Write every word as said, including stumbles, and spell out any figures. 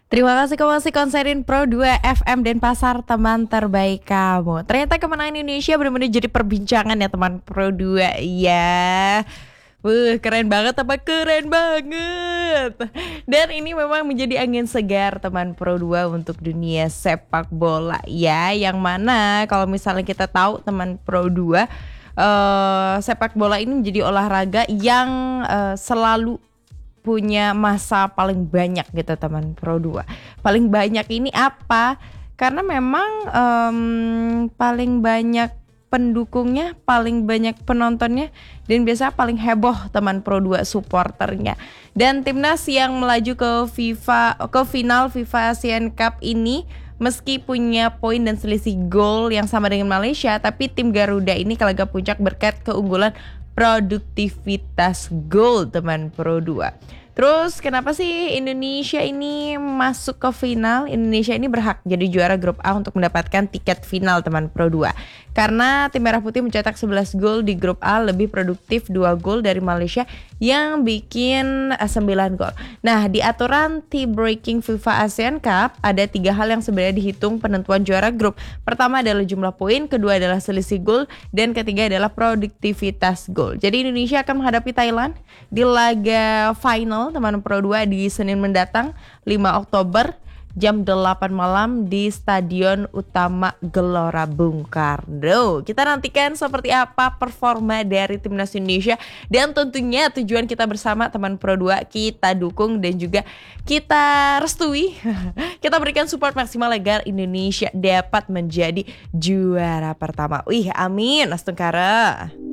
Terima kasih kamu masih konserin Pro dua F M dan pasar teman terbaik kamu. Ternyata kemenangan Indonesia benar-benar jadi perbincangan ya teman Pro dua ya. Wuh, keren banget apa keren banget. Dan ini memang menjadi angin segar teman Pro dua untuk dunia sepak bola ya. Yang mana kalau misalnya kita tahu teman Pro dua, eh, sepak bola ini menjadi olahraga yang eh, selalu punya masa paling banyak gitu teman Pro dua. Paling banyak ini apa? Karena memang em, paling banyak pendukungnya, paling banyak penontonnya, dan biasa paling heboh teman Pro dua supporternya. Dan timnas yang melaju ke FIFA ke final FIFA Asian Cup ini meski punya poin dan selisih gol yang sama dengan Malaysia, tapi tim Garuda ini ke laga puncak berkat keunggulan produktivitas gol teman Pro dua. Terus kenapa sih Indonesia ini masuk ke final? Indonesia ini berhak jadi juara grup A untuk mendapatkan tiket final teman Pro dua. Karena tim Merah Putih mencetak sebelas gol di grup A, lebih produktif dua gol dari Malaysia yang bikin uh, sembilan gol. Nah, di aturan tie-breaking FIFA Asian Cup ada tiga hal yang sebenarnya dihitung penentuan juara grup. Pertama adalah jumlah poin, kedua adalah selisih gol, dan ketiga adalah produktivitas gol. Jadi Indonesia akan menghadapi Thailand di laga final teman Pro dua di Senin mendatang lima Oktober jam delapan malam di Stadion Utama Gelora Bung Karno. Kita nantikan seperti apa performa dari timnas Indonesia, dan tentunya tujuan kita bersama teman Pro dua, kita dukung dan juga kita restui. Kita berikan support maksimal agar Indonesia dapat menjadi juara pertama. Wih, amin, Astungkara.